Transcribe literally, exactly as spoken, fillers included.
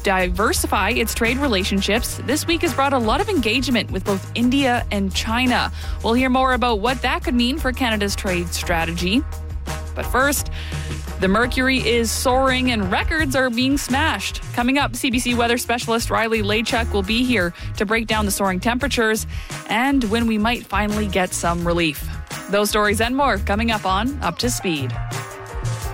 diversify its trade relationships, this week has brought a lot of engagement with both India and China. We'll hear more about what that could mean for Canada's trade strategy. But first, the mercury is soaring and records are being smashed. Coming up, C B C weather specialist Riley Lachuk will be here to break down the soaring temperatures and when we might finally get some relief. Those stories and more coming up on Up to Speed.